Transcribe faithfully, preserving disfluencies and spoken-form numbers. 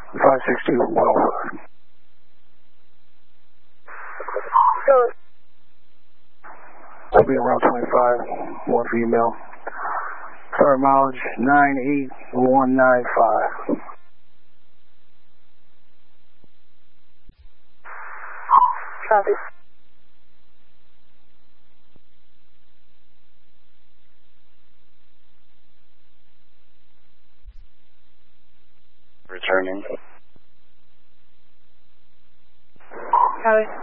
five six two, well. So, I'll be around twenty-five, one female. Current mileage nine eight one nine five. copy. Returning. Copy.